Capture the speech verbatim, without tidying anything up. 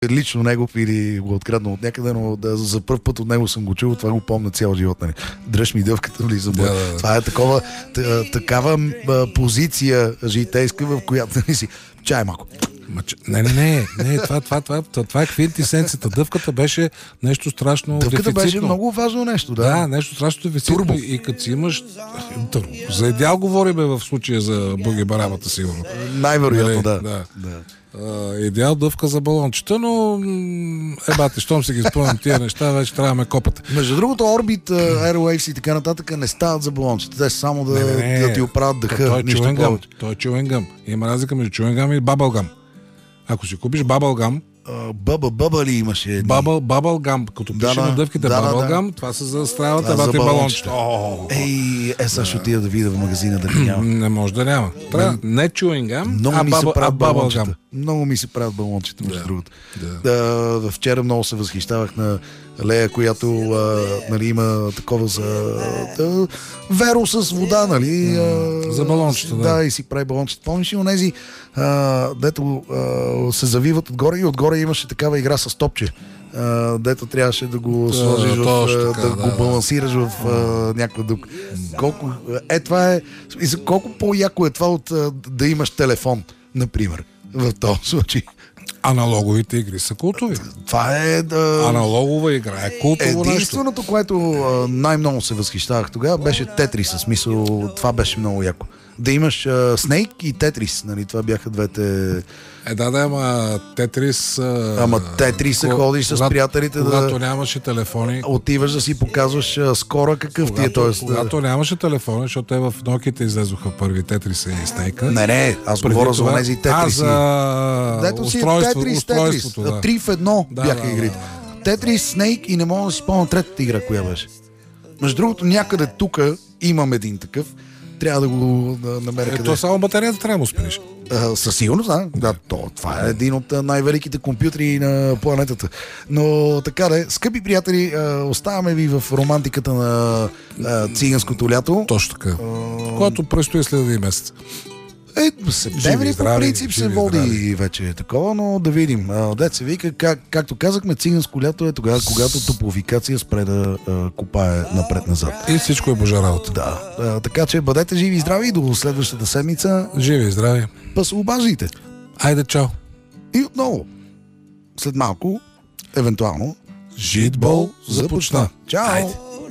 лично негов или го откраднал от някъде, но да, за първ път от него съм го чул, това го помня цял живот. Нали. Дръж ми дъвката, нали, за бой. Да, да, да. Това е такова, такава позиция житейска, в която нали си. Чай малко. Не, не, не, не това, това, това, това, това е квинтесенцията. Дъвката беше нещо страшно Дъвката дефицитно. беше много важно нещо, да. Да, нещо страшно дефицитно. Турбо. И като си имаш... Турбо. За идеал говорим в случая за Буги Барабата, сигурно. Най-вероятно, да. да. да. Uh, идеал дъвка за балончета, но е, бате, щом си ги спомням тия неща, вече трябва да ме копате. Между другото, Orbit, Airwaves и така нататък не стават за балончета. Те само да, не, не, да ти оправят дъха. Той е чуенгъм. Той е чуенгъм. Има разлика между чуенгъм и бабългъм. Ако си купиш бабългъм, Бъба, бъба ли имаше? Бабъл, бабългъм. Като пише да, на дъвките да, бабългъм, да. това са за стравата, бате балончета. Ей, е, сега ще отида да видя в магазина да няма. Не може да няма. Трябва не чуенгъм, а, баба, а бабългъм. Много ми се правят балончета, между да, другото. Да. Да, вчера много се възхищавах на Лея, която а, нали, има такова за да, веро с вода, нали? А, за балончета, да. Да, и си прави балончета. Помниш ли онези, а, дето а, се завиват отгоре и отгоре имаше такава игра с топче. Uh, дето трябваше да го сложиш, да, в, така, да, да го балансираш в uh, някаква дупка. Колко, е, това е, колко по-яко е това от uh, да имаш телефон, например, в този случай. Аналоговите игри са култови. Това е да... Аналогова игра е култово нещо. Единственото, което uh, най-много се възхищавах тогава, беше Тетрис. В смисъл, това беше много яко. Да имаш uh, Snake и Тетрис, нали, това бяха двете... Е, да, да, ама Тетрис... Ама Тетрис се ходиш с приятелите когато да... Когато нямаше телефони... Отиваш да си показваш а, скоро какъв когато, ти е, тоест... Когато нямаше телефони, защото те в Nokia излезоха първи Тетриса и Снейка. Не, не, аз преди говоря това... за тези Тетриси. А, за Дето си устройство, Тетрис, устройството, Тетрис. Да. Три в едно да, бяха да, игрите. Да, да. Тетрис, Снейк и не мога да си спомня третата игра, коя беше. Между другото, някъде тук имам един такъв. Трябва да го да намеря е, къде. То само батерията трябва да му спениш. Uh, със сигурност, да. да то, това е един от най-великите компютри на планетата. Но така да е, скъпи приятели, uh, оставаме ви в романтиката на uh, циганското лято. Точно така. Uh... Което предстои след един месец. Е, септември по принцип се води здрави. Вече такова, но да видим. Дет се вика, как, както казахме, циганско лято е тогава, когато топлофикация спре да а, копае напред-назад. И всичко е божа работа. Да. А, така че бъдете живи и здрави и до следващата седмица. Живи и здрави. Пасообаждайте. Айде, чао. И отново, след малко, евентуално, Житбол започна. Чао. Айде.